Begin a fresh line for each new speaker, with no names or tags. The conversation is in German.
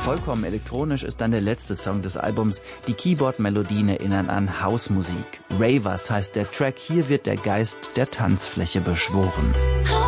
Vollkommen elektronisch ist dann der letzte Song des Albums. Die Keyboard-Melodien erinnern an Hausmusik. Ravers heißt der Track. Hier wird der Geist der Tanzfläche beschworen.